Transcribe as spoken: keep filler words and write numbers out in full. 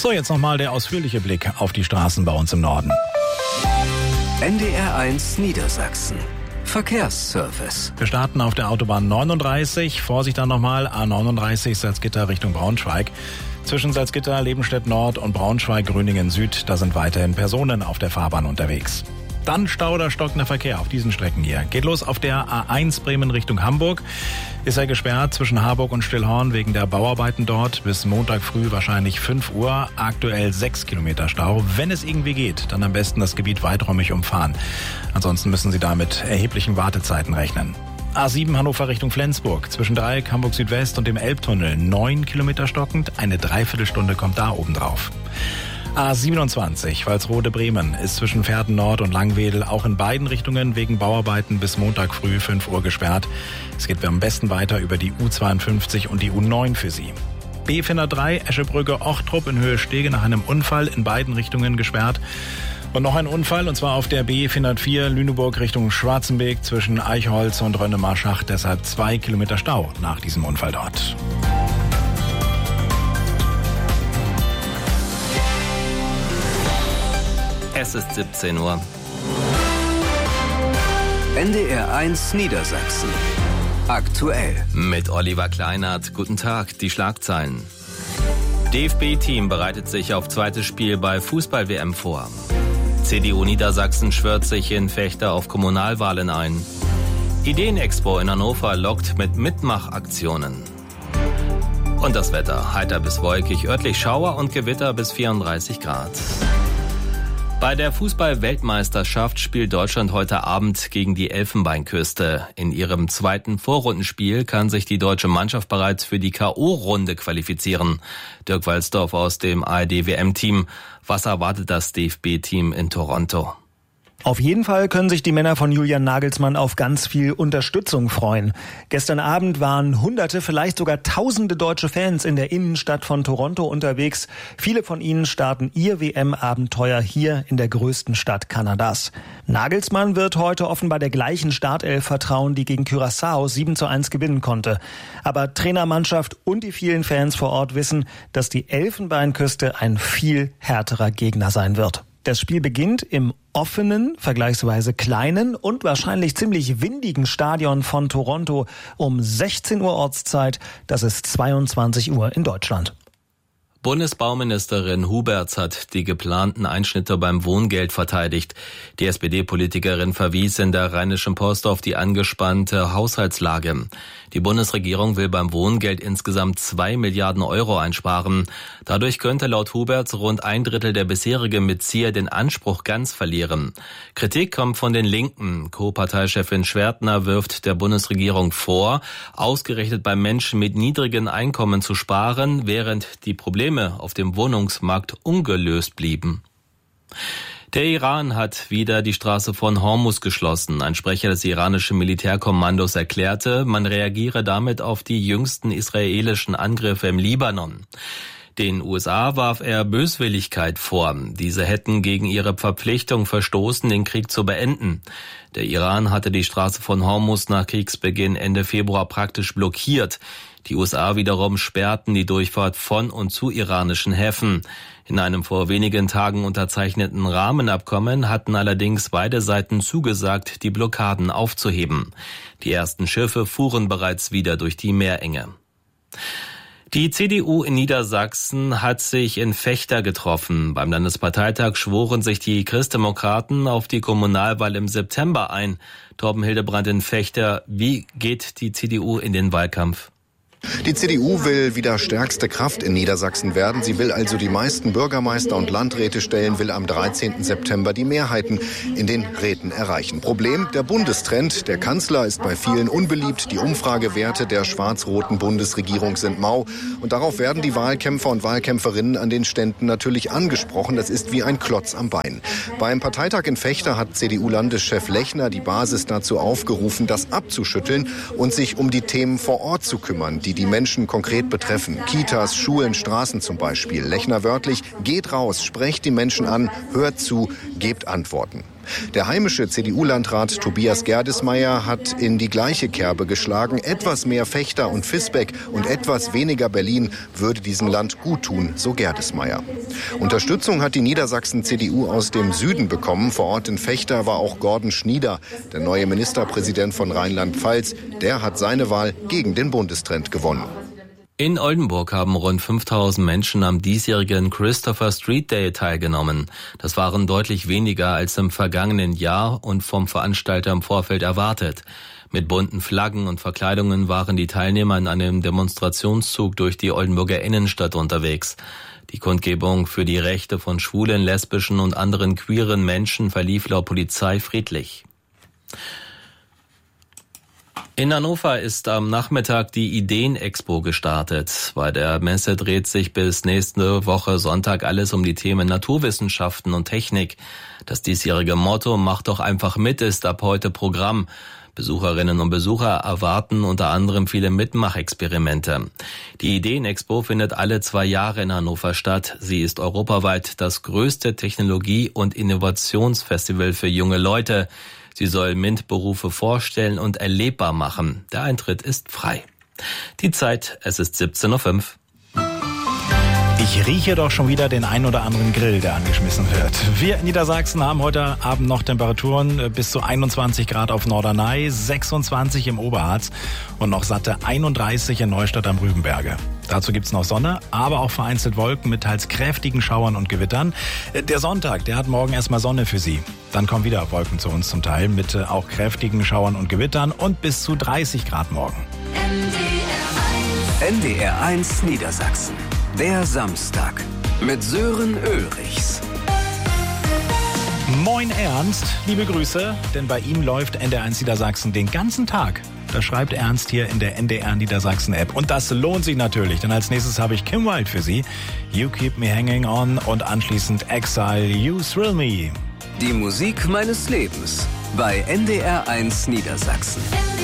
So, jetzt nochmal der ausführliche Blick auf die Straßen bei uns im Norden. N D R eins Niedersachsen. Verkehrsservice. Wir starten auf der Autobahn neununddreißig. Vorsicht dann nochmal, A neununddreißig Salzgitter Richtung Braunschweig. Zwischen Salzgitter, Lebenstedt Nord und Braunschweig-Grüningen Süd, da sind weiterhin Personen auf der Fahrbahn unterwegs. Dann Stau oder stockender Verkehr auf diesen Strecken hier. Geht los auf der A eins Bremen Richtung Hamburg. Ist er gesperrt zwischen Harburg und Stillhorn wegen der Bauarbeiten dort. Bis Montag früh wahrscheinlich fünf Uhr. Aktuell sechs Kilometer Stau. Wenn es irgendwie geht, dann am besten das Gebiet weiträumig umfahren. Ansonsten müssen Sie da mit erheblichen Wartezeiten rechnen. A sieben Hannover Richtung Flensburg. Zwischen Dreieck, Hamburg Südwest und dem Elbtunnel. neun Kilometer stockend. Eine Dreiviertelstunde kommt da oben drauf. A siebenundzwanzig Walsrode Bremen ist zwischen Verden Nord und Langwedel auch in beiden Richtungen wegen Bauarbeiten bis Montag früh fünf Uhr gesperrt. Es geht am besten weiter über die U zweiundfünfzig und die U neun für Sie. B vierhundertdrei Eschebrücke-Ochtrup in Höhe Stege nach einem Unfall in beiden Richtungen gesperrt. Und noch ein Unfall, und zwar auf der B vierhundertvier Lüneburg Richtung Schwarzenbeek zwischen Eichholz und Rönnemarschach. Deshalb zwei Kilometer Stau nach diesem Unfall dort. Es ist siebzehn Uhr. N D R eins Niedersachsen. Aktuell. Mit Oliver Kleinert. Guten Tag, die Schlagzeilen. D F B-Team bereitet sich auf zweites Spiel bei Fußball-W M vor. C D U Niedersachsen schwört sich in Vechta auf Kommunalwahlen ein. Ideenexpo in Hannover lockt mit Mitmachaktionen. Und das Wetter. Heiter bis wolkig, örtlich Schauer und Gewitter bis vierunddreißig Grad. Bei der Fußball-Weltmeisterschaft spielt Deutschland heute Abend gegen die Elfenbeinküste. In ihrem zweiten Vorrundenspiel kann sich die deutsche Mannschaft bereits für die K O-Runde qualifizieren. Dirk Walsdorf aus dem A R D-W M-Team. Was erwartet das D F B-Team in Toronto? Auf jeden Fall können sich die Männer von Julian Nagelsmann auf ganz viel Unterstützung freuen. Gestern Abend waren hunderte, vielleicht sogar tausende deutsche Fans in der Innenstadt von Toronto unterwegs. Viele von ihnen starten ihr W M-Abenteuer hier in der größten Stadt Kanadas. Nagelsmann wird heute offenbar der gleichen Startelf vertrauen, die gegen Curaçao sieben zu eins gewinnen konnte. Aber Trainermannschaft und die vielen Fans vor Ort wissen, dass die Elfenbeinküste ein viel härterer Gegner sein wird. Das Spiel beginnt im offenen, vergleichsweise kleinen und wahrscheinlich ziemlich windigen Stadion von Toronto um sechzehn Uhr Ortszeit. Das ist zweiundzwanzig Uhr in Deutschland. Bundesbauministerin Huberts hat die geplanten Einschnitte beim Wohngeld verteidigt. Die S P D-Politikerin verwies in der Rheinischen Post auf die angespannte Haushaltslage. Die Bundesregierung will beim Wohngeld insgesamt zwei Milliarden Euro einsparen. Dadurch könnte laut Huberts rund ein Drittel der bisherigen Bezieher den Anspruch ganz verlieren. Kritik kommt von den Linken. Co-Parteichefin Schwertner wirft der Bundesregierung vor, ausgerechnet bei Menschen mit niedrigen Einkommen zu sparen, während die Probleme auf dem Wohnungsmarkt ungelöst blieben. Der Iran hat wieder die Straße von Hormuz geschlossen. Ein Sprecher des iranischen Militärkommandos erklärte, man reagiere damit auf die jüngsten israelischen Angriffe im Libanon. Den U S A warf er Böswilligkeit vor. Diese hätten gegen ihre Verpflichtung verstoßen, den Krieg zu beenden. Der Iran hatte die Straße von Hormuz nach Kriegsbeginn Ende Februar praktisch blockiert. Die U S A wiederum sperrten die Durchfahrt von und zu iranischen Häfen. In einem vor wenigen Tagen unterzeichneten Rahmenabkommen hatten allerdings beide Seiten zugesagt, die Blockaden aufzuheben. Die ersten Schiffe fuhren bereits wieder durch die Meerenge. Die C D U in Niedersachsen hat sich in Vechta getroffen. Beim Landesparteitag schworen sich die Christdemokraten auf die Kommunalwahl im September ein. Torben Hildebrandt in Vechta, wie geht die C D U in den Wahlkampf? Die C D U will wieder stärkste Kraft in Niedersachsen werden. Sie will also die meisten Bürgermeister und Landräte stellen, will am dreizehnten September die Mehrheiten in den Räten erreichen. Problem, der Bundestrend. Der Kanzler ist bei vielen unbeliebt. Die Umfragewerte der schwarz-roten Bundesregierung sind mau. Und darauf werden die Wahlkämpfer und Wahlkämpferinnen an den Ständen natürlich angesprochen. Das ist wie ein Klotz am Bein. Beim Parteitag in Vechta hat C D U-Landeschef Lechner die Basis dazu aufgerufen, das abzuschütteln und sich um die Themen vor Ort zu kümmern, die die Menschen konkret betreffen. Kitas, Schulen, Straßen zum Beispiel. Lechner wörtlich, geht raus, sprecht die Menschen an, hört zu, gebt Antworten. Der heimische C D U-Landrat Tobias Gerdesmeyer hat in die gleiche Kerbe geschlagen. Etwas mehr Vechta und Visbeck und etwas weniger Berlin würde diesem Land gut tun, so Gerdesmeyer. Unterstützung hat die Niedersachsen-C D U aus dem Süden bekommen. Vor Ort in Vechta war auch Gordon Schnieder, der neue Ministerpräsident von Rheinland-Pfalz. Der hat seine Wahl gegen den Bundestrend gewonnen. In Oldenburg haben rund fünftausend Menschen am diesjährigen Christopher Street Day teilgenommen. Das waren deutlich weniger als im vergangenen Jahr und vom Veranstalter im Vorfeld erwartet. Mit bunten Flaggen und Verkleidungen waren die Teilnehmer in einem Demonstrationszug durch die Oldenburger Innenstadt unterwegs. Die Kundgebung für die Rechte von schwulen, lesbischen und anderen queeren Menschen verlief laut Polizei friedlich. In Hannover ist am Nachmittag die Ideen-Expo gestartet. Bei der Messe dreht sich bis nächste Woche Sonntag alles um die Themen Naturwissenschaften und Technik. Das diesjährige Motto "Mach doch einfach mit" ist ab heute Programm. Besucherinnen und Besucher erwarten unter anderem viele Mitmachexperimente. Die Ideen-Expo findet alle zwei Jahre in Hannover statt. Sie ist europaweit das größte Technologie- und Innovationsfestival für junge Leute. Sie soll MINT-Berufe vorstellen und erlebbar machen. Der Eintritt ist frei. Die Zeit, es ist siebzehn Uhr fünf. Ich rieche doch schon wieder den ein oder anderen Grill, der angeschmissen wird. Wir in Niedersachsen haben heute Abend noch Temperaturen bis zu einundzwanzig Grad auf Norderney, sechsundzwanzig im Oberharz und noch satte einunddreißig in Neustadt am Rübenberge. Dazu gibt's noch Sonne, aber auch vereinzelt Wolken mit teils kräftigen Schauern und Gewittern. Der Sonntag, der hat morgen erstmal Sonne für Sie. Dann kommen wieder Wolken zu uns zum Teil mit auch kräftigen Schauern und Gewittern und bis zu dreißig Grad morgen. N D R eins Niedersachsen. Der Samstag mit Sören Ulrichs. Moin Ernst, liebe Grüße, denn bei ihm läuft N D R eins Niedersachsen den ganzen Tag. Das schreibt Ernst hier in der N D R Niedersachsen App. Und das lohnt sich natürlich, denn als nächstes habe ich Kim Wilde für Sie. You Keep Me Hanging On und anschließend Exile, You Thrill Me. Die Musik meines Lebens bei N D R eins Niedersachsen.